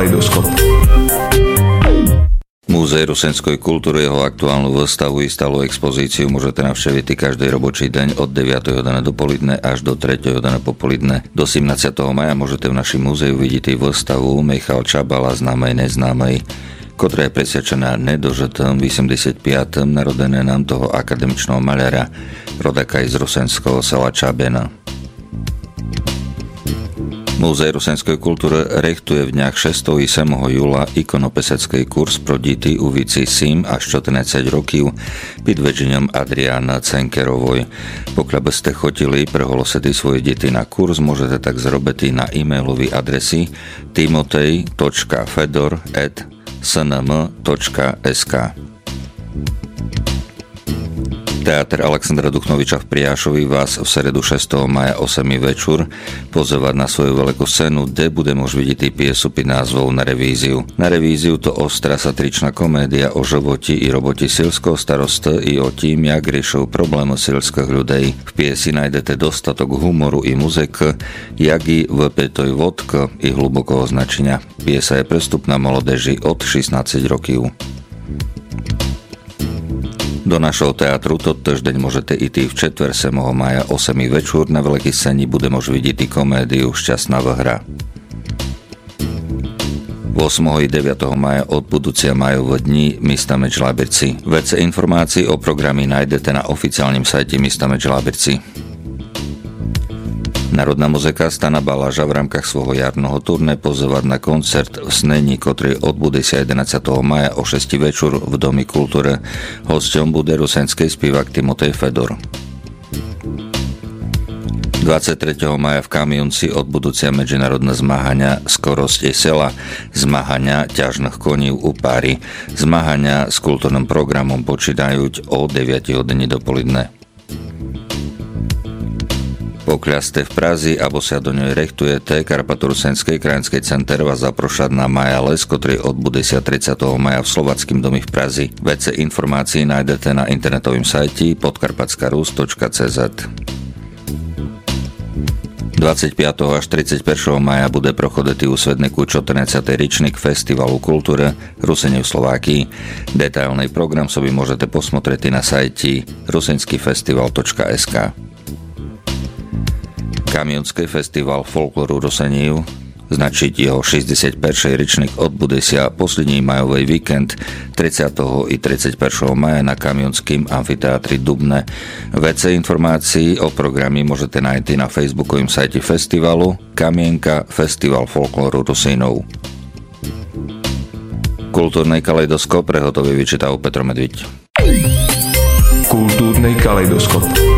kaleidoskop. Múzeum rusenskej kultúry jeho aktuálnu výstavu i stálu expozíciu môžete navštíviť každý robočí deň od 9. hodiny dopoledne až do 3. hodiny popoludne. Do 17. maja môžete v našom múzeu vidieť výstavu Michal Čabala známej neznámej, ktorá je presvedčená nedožitým 85. narodené nám toho akademičného maľara, rodáka z rusenského sela Čabena. Múzeum rusenskej kultúry rechtuje v dňach 6. i 7. júla ikonopesecký kurz pro deti u víci 7 až 14 rokov pod vedením Adriana Cenkerovoj. Pokiaľ by ste chotili preholosedy svoje deti na kurz, môžete tak zrobiť na e-mailový adresy timotej.fedor@snm.sk. Teatr Alexandra Duchnoviča v Prijášovi vás v stredu 6. maja o 7. večer pozývať na svoju veľkú scénu, kde bude môcť vidieť piesu pod názvou Na revíziu. Na revíziu to ostrá satričná komédia o životi i roboti silského starosta i o tým, jak riešujú problémy silských ľudí. V piesi nájdete dostatok humoru i muziky, jak i vpetoj vodka i hlubokého značenia. Piesa je prestupná mládeži od 16 rokov. Do našho teatru tohto deň môžete ísť v četver 7. maja o 7. večer. Na veľkej scéni bude môcť vidieť komédiu Šťastná hra. 8. i 9. maja od budúcia majové dni Mista Meč Lábirci. Viac informácií o programe nájdete na oficiálnom sajte Mista Meč Lábirci. Národná muzika Stana Baláža v rámkach svojho jarného turné pozývať na koncert v Snení, ktorý odbude sa 11. maja o 6. večer v Domi kultúry. Hosťom bude rusenský spívak Timotej Fedor. 23. maja v Kamionci odbudúcia medzinárodné zmáhania Skorosť sela, zmáhania ťažných koní u páry. Zmáhania s kultúrnym programom počítajú o 9. hodine dopoledne. Pokiaľ ste v Prazi alebo sa do nej rechtujete, Karpatorusenskej krajinskej center vás zaprošať na Maja Les, ktorý odbude sa 30. maja v Slovackým domi v Prazi. Vece informácií nájdete na internetovým sajte podkarpatskarus.cz. 25. až 31. maja bude prochoditi u Svedniku 14. ričnik Festivalu kultúry Rusenie v Slovákii. Detailný program sobi môžete posmotreti na sajte rusenskifestival.sk. Kamionský festival folkloru Rusenív, značiť jeho 61. ričník odbude sa posledný majový víkend 30. i 31. maja na Kamionským amfiteátri Dubne. Vece informácií o programe môžete nájsť na facebookovým sajte festivalu Kamienka Festival folkloru Rusínov. Kultúrny kaleidoskop prehotový vyčítal Petro Medviť. Kultúrny kaleidoskop.